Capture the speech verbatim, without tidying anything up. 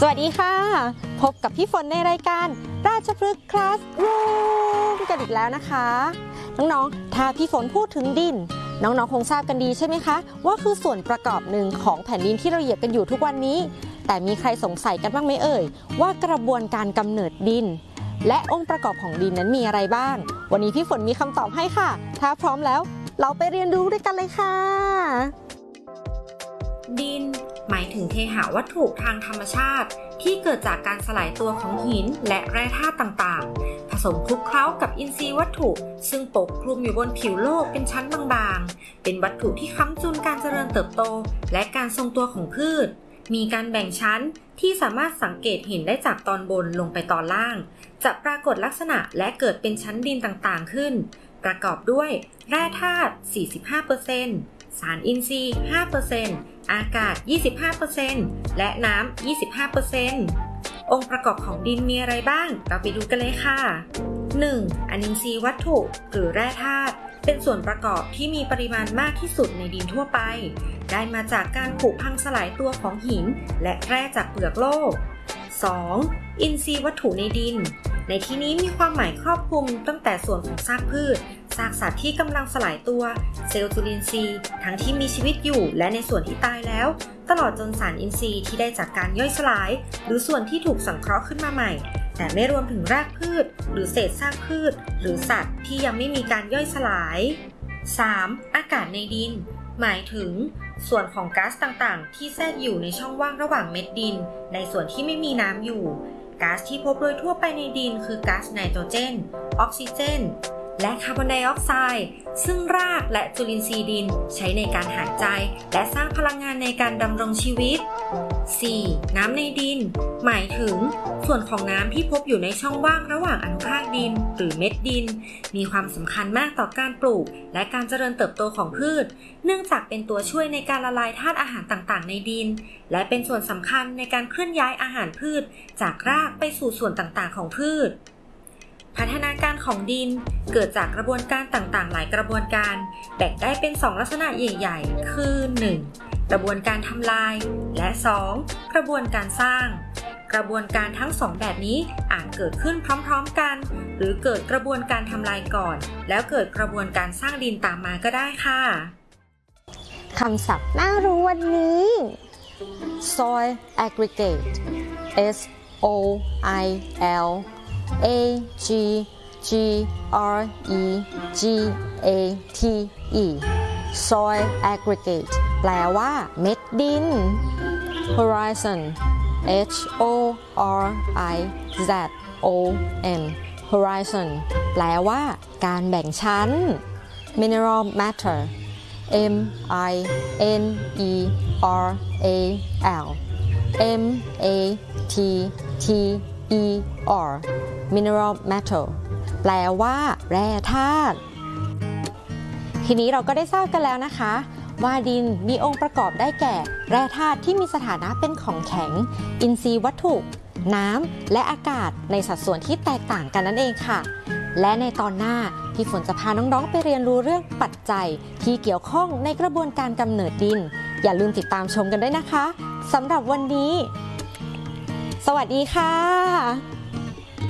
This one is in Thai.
สวัสดีค่ะพบกับพี่ฝนในรายการราชพฤกษ์คลาสรูมกันอีกแล้วนะคะน้องๆถ้าพี่ฝนพูดถึงดินน้องๆคงทราบกันดีใช่ไหมคะว่าคือส่วนประกอบหนึ่งของแผ่นดินที่เราเหยียบกันอยู่ทุกวันนี้แต่มีใครสงสัยกันบ้างไหมเอ่ยว่ากระบวนการกำเนิดดินและองค์ประกอบของดินนั้นมีอะไรบ้างวันนี้พี่ฝนมีคำตอบให้ค่ะถ้าพร้อมแล้วเราไปเรียนรู้ด้วยกันเลยค่ะดินหมายถึงเทหะวัตถุทางธรรมชาติที่เกิดจากการสลายตัวของหินและแร่ธาตุต่างๆผสมคลุกเคล้ากับอินทรีย์วัตถุซึ่งปกคลุมอยู่บนผิวโลกเป็นชั้นบางๆเป็นวัตถุที่ค้ำจุนการเจริญเติบโตและการทรงตัวของพืชมีการแบ่งชั้นที่สามารถสังเกตเห็นได้จากตอนบนลงไปตอนล่างจะปรากฏลักษณะและเกิดเป็นชั้นดินต่างๆขึ้นประกอบด้วยแร่ธาตุ สี่สิบห้าเปอร์เซ็นต์ สารอินทรีย์ ห้าเปอร์เซ็นต์ อากาศ ยี่สิบห้าเปอร์เซ็นต์ และน้ำ ยี่สิบห้าเปอร์เซ็นต์ องค์ประกอบของดินมีอะไรบ้างเราไปดูกันเลยค่ะ หนึ่ง. อนินทรีย์วัตถุหรือแร่ธาตุเป็นส่วนประกอบที่มีปริมาณมากที่สุดในดินทั่วไปได้มาจากการผุพังสลายตัวของหินและแร่จากเปลือกโลก สอง. อินทรีย์วัตถุในดินในที่นี้มีความหมายครอบคลุมตั้งแต่ส่วนของซากพืชซากสัตว์ที่กำลังสลายตัวเซลล์จุลินทรีย์ทั้งที่มีชีวิตอยู่และในส่วนที่ตายแล้วตลอดจนสารอินทรีย์ที่ได้จากการย่อยสลายหรือส่วนที่ถูกสังเคราะห์ขึ้นมาใหม่แต่ไม่รวมถึงรากพืชหรือเศษซากพืชหรือสัตว์ที่ยังไม่มีการย่อยสลาย สาม. อากาศในดินหมายถึงส่วนของก๊าซต่างๆที่แทรกอยู่ในช่องว่างระหว่างเม็ดดินในส่วนที่ไม่มีน้ำอยู่ก๊าซที่พบโดยทั่วไปในดินคือก๊าซไนโตรเจนออกซิเจนและคาร์บอนไดออกไซด์ซึ่งรากและจุลินทรีย์ดินใช้ในการหายใจและสร้างพลังงานในการดำรงชีวิต สี่. น้ำในดินหมายถึงส่วนของน้ำที่พบอยู่ในช่องว่างระหว่างอนุภาคดินหรือเม็ดดินมีความสำคัญมากต่อการปลูกและการเจริญเติบโตของพืชเนื่องจากเป็นตัวช่วยในการละลายธาตุอาหารต่างๆในดินและเป็นส่วนสำคัญในการเคลื่อนย้ายอาหารพืชจากรากไปสู่ส่วนต่างๆของพืชพัฒนาการของดินเกิดจากกระบวนการต่างๆหลายกระบวนการแบ่งได้เป็นสองลักษณะใหญ่ๆคือ หนึ่ง. กระบวนการทำลายและ สอง. กระบวนการสร้างกระบวนการทั้งสองแบบนี้อาจเกิดขึ้นพร้อมๆกันหรือเกิดกระบวนการทำลายก่อนแล้วเกิดกระบวนการสร้างดินตามมาก็ได้ค่ะคำศัพท์น่ารู้วันนี้ soil aggregate S O I L A G G R E G A T E soil aggregate แปลว่าเม็ดดิน horizon H O R I Z O N horizon แปลว่าการแบ่งชั้น mineral matter M I N E R A L M A T T E R mineral metal แปลว่าแร่ธาตุทีนี้เราก็ได้ทราบกันแล้วนะคะว่าดินมีองค์ประกอบได้แก่แร่ธาตุที่มีสถานะเป็นของแข็งอินทรีย์วัตถุน้ำและอากาศในสัดส่วนที่แตกต่างกันนั่นเองค่ะและในตอนหน้าพี่ฝนจะพาน้องๆไปเรียนรู้เรื่องปัจจัยที่เกี่ยวข้องในกระบวนการกำเนิดดินอย่าลืมติดตามชมกันด้วยนะคะสำหรับวันนี้สวัสดีค่ะ